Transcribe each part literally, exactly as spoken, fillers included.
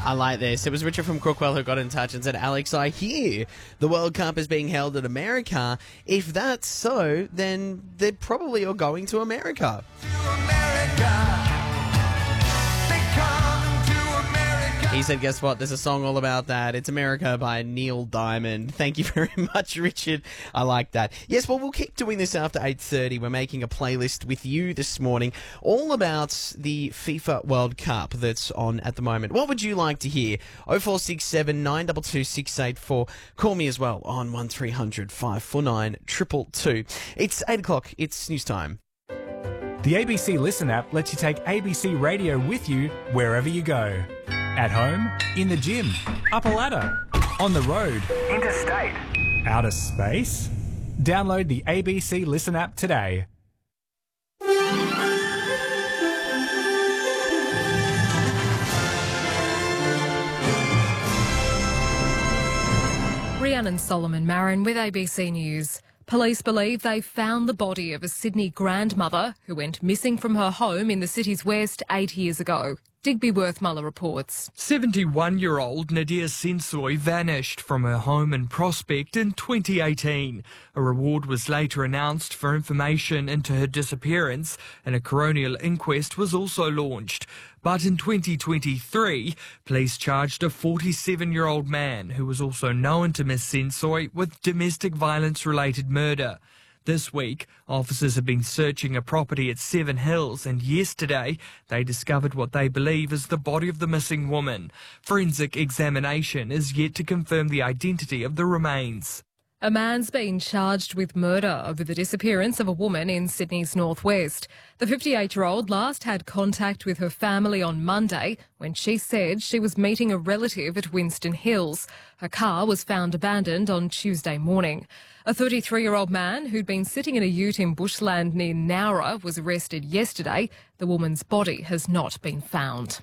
I like this. It was Richard from Crookwell who got in touch and said, Alex, I hear the World Cup is being held in America. If that's so, then they probably are going to America. To America. They come to America. He said, guess what? There's a song all about that. It's America by Neil Diamond. Thank you very much, Richard. I like that. Yes, well, we'll keep doing this after eight thirty. We're making a playlist with you this morning all about the FIFA World Cup that's on at the moment. What would you like to hear? oh four six seven, nine two two, six eight four. Call me as well on one three hundred, five four nine, two two two. It's eight o'clock. It's news time. The A B C Listen app lets you take A B C Radio with you wherever you go. At home, in the gym, up a ladder, on the road, interstate, outer space. Download the A B C Listen app today. Rhiannon Solomon Marin with A B C News. Police believe they found the body of a Sydney grandmother who went missing from her home in the city's west eight years ago. Digby Worthmuller reports. seventy-one-year-old Nadia Sensoy vanished from her home in Prospect in twenty eighteen. A reward was later announced for information into her disappearance, and a coronial inquest was also launched. But in twenty twenty-three, police charged a forty-seven-year-old man who was also known to Miss Sensoy with domestic violence-related murder. This week, officers have been searching a property at Seven Hills, and yesterday they discovered what they believe is the body of the missing woman. Forensic examination is yet to confirm the identity of the remains. A man's been charged with murder over the disappearance of a woman in Sydney's northwest. The fifty-eight-year-old last had contact with her family on Monday when she said she was meeting a relative at Winston Hills. Her car was found abandoned on Tuesday morning. A thirty-three-year-old man who'd been sitting in a ute in bushland near Nowra was arrested yesterday. The woman's body has not been found.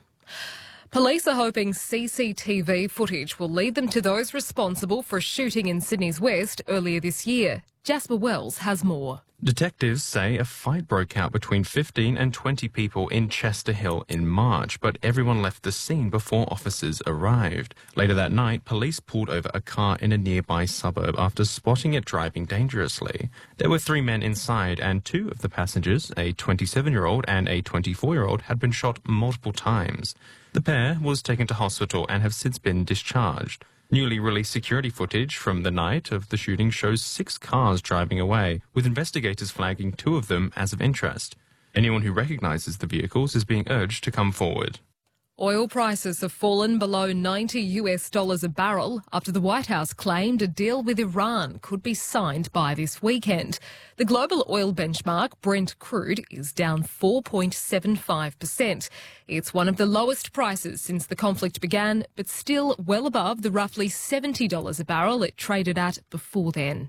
Police are hoping C C T V footage will lead them to those responsible for a shooting in Sydney's west earlier this year. Jasper Wells has more. Detectives say a fight broke out between fifteen and twenty people in Chester Hill in March, but everyone left the scene before officers arrived. Later that night, police pulled over a car in a nearby suburb after spotting it driving dangerously. There were three men inside, and two of the passengers, a twenty-seven-year-old and a twenty-four-year-old, had been shot multiple times. The pair was taken to hospital and have since been discharged. Newly released security footage from the night of the shooting shows six cars driving away, with investigators flagging two of them as of interest. Anyone who recognises the vehicles is being urged to come forward. Oil prices have fallen below ninety US dollars a barrel after the White House claimed a deal with Iran could be signed by this weekend. The global oil benchmark, Brent crude, is down four point seven five percent. It's one of the lowest prices since the conflict began, but still well above the roughly seventy dollars a barrel it traded at before then.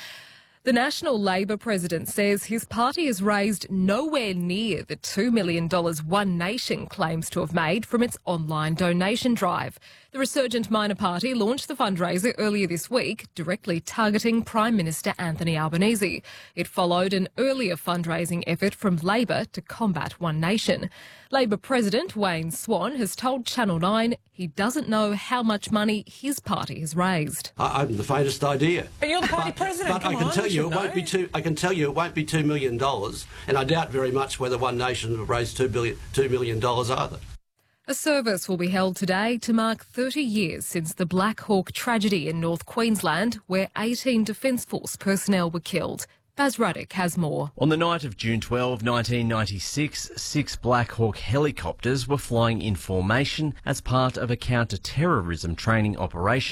The National Labor president says his party has raised nowhere near the two million dollars One Nation claims to have made from its online donation drive. The resurgent minor party launched the fundraiser earlier this week, directly targeting Prime Minister Anthony Albanese. It followed an earlier fundraising effort from Labor to combat One Nation. Labor President Wayne Swan has told Channel nine he doesn't know how much money his party has raised. I haven't the faintest idea. But you're the party but, president. But Come I can on, tell you, you it know. won't be two. I can tell you, it won't be two million dollars, and I doubt very much whether One Nation will raise two billion, two million dollars either. A service will be held today to mark thirty years since the Black Hawk tragedy in North Queensland, where eighteen Defence Force personnel were killed. Baz Ruddick has more. On the night of June twelfth, nineteen ninety-six, six Black Hawk helicopters were flying in formation as part of a counter-terrorism training operation